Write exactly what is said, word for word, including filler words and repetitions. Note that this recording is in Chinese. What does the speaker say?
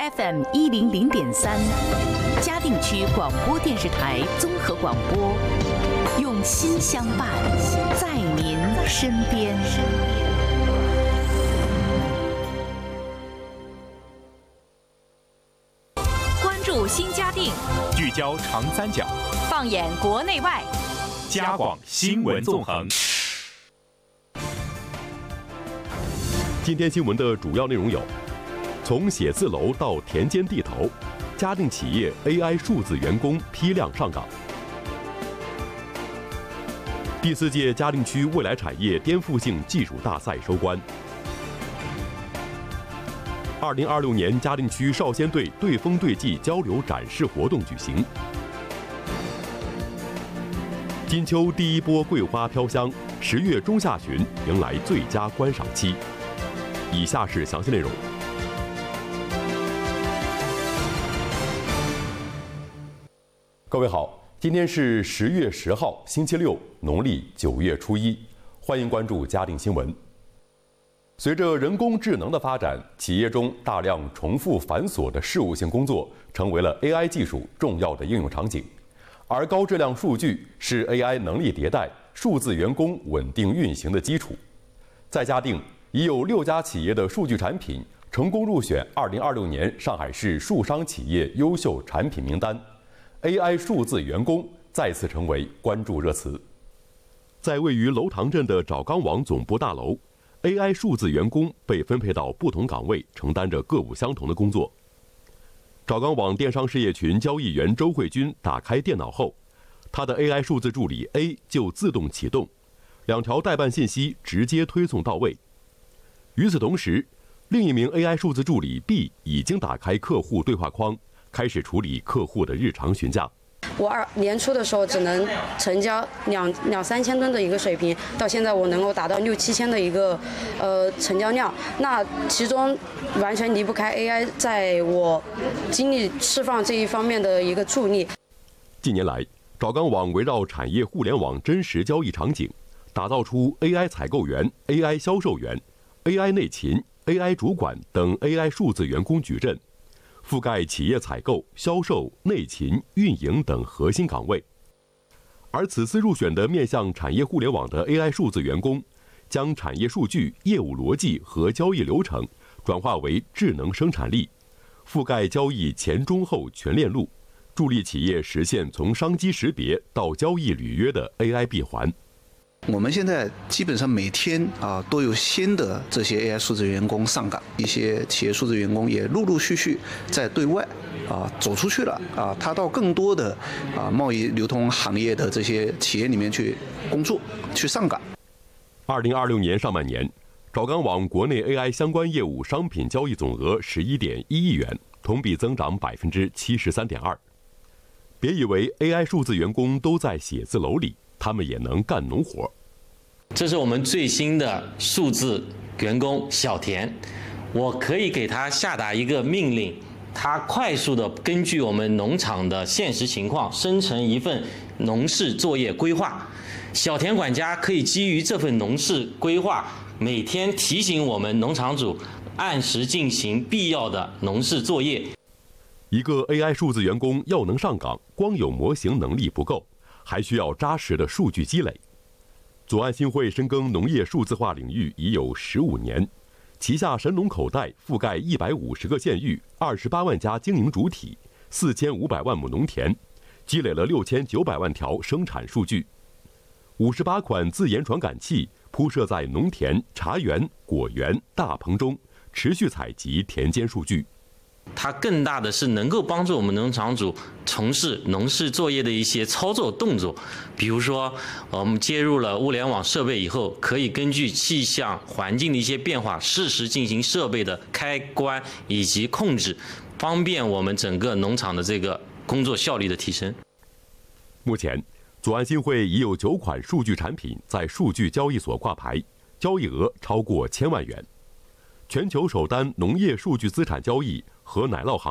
F M 一零零点三，嘉定区广播电视台综合广播，用心相伴，在您身边。关注新嘉定， 聚焦长三角， 放眼国内外， 嘉广新闻纵横。 今天新闻的主要内容有：从写字楼到田间地头，嘉定企业 A I 数字员工批量上岗；第四届嘉定区未来产业颠覆性技术大赛收官；二零二六年嘉定区少先队对风对季交流展示活动举行；金秋第一波桂花飘香，十月中下旬迎来最佳观赏期。以下是详细内容。各位好，今天是十月十号，星期六，农历九月初一，欢迎关注嘉定新闻。随着人工智能的发展，企业中大量重复繁琐的事务性工作成为了 A I 技术重要的应用场景，而高质量数据是 A I 能力迭代、数字员工稳定运行的基础。在嘉定，已有六家企业的数据产品成功入选二零二六年上海市数商企业优秀产品名单。A I 数字员工再次成为关注热词。在位于楼塘镇的找钢网总部大楼， A I 数字员工被分配到不同岗位，承担着各不相同的工作。找钢网电商事业群交易员周慧君打开电脑后，他的 A I 数字助理 A 就自动启动，两条代办信息直接推送到位。与此同时，另一名 A I 数字助理 B 已经打开客户对话框，开始处理客户的日常询价。 我二年初的时候只能成交两两三千吨的一个水平，到现在我能够达到六七千的一个呃成交量。那其中完全离不开 A I 在我精力释放这一方面的一个助力。 近年来，找钢网围绕产业互联网真实交易场景，打造出 A I 采购员、A I 销售员、A I 内勤、A I 主管等 A I 数字员工矩阵，覆盖企业采购、销售、内勤、运营等核心岗位。而此次入选的面向产业互联网的 A I 数字员工，将产业数据、业务逻辑和交易流程转化为智能生产力，覆盖交易前中后全链路，助力企业实现从商机识别到交易履约的 A I 闭环。 我们现在基本上每天啊都有新的这些 A I 数字员工上岗，一些企业数字员工也陆陆续续在对外啊走出去了啊，他到更多的啊贸易流通行业的这些企业里面去工作，去上岗。 二零二六年上半年，找钢网国内 A I 相关业务商品交易总额十一点一亿元，同比增长百分之七十三点二。别以为 A I 数字员工都在写字楼里，他们也能干农活。 这是我们最新的数字员工小田，我可以给他下达一个命令，他快速的根据我们农场的现实情况生成一份农事作业规划。小田管家可以基于这份农事规划，每天提醒我们农场主按时进行必要的农事作业。 一个 A I 数字员工要能上岗，光有模型能力不够，还需要扎实的数据积累。左岸新会深耕农业数字化领域已有十五年，旗下神农口袋覆盖一百五十个县域、二十八万家经营主体、四千五百万亩农田，积累了六千九百万条生产数据。五十八款自研传感器铺设在农田、茶园、果园、大棚中，持续采集田间数据。 它更大的是能够帮助我们农场主从事农事作业的一些操作动作，比如说我们接入了物联网设备以后，可以根据气象环境的一些变化，适时进行设备的开关以及控制，方便我们整个农场的这个工作效率的提升。 目前，左岸新会已有九款数据产品在数据交易所挂牌，交易额超过千万元。全球首单农业数据资产交易和奶酪行